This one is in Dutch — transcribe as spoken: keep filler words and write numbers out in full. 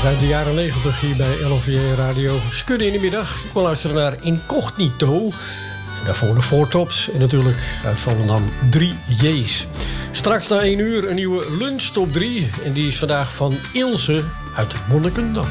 Uit de jaren negentig hier bij L O V J Radio. Skudden in de middag. Ik wil luisteren naar Incognito. En daarvoor de Four Tops. En natuurlijk uit Volendam drie J's. Straks na één uur een nieuwe lunch top drie. En die is vandaag van Ilse uit Monnikendam.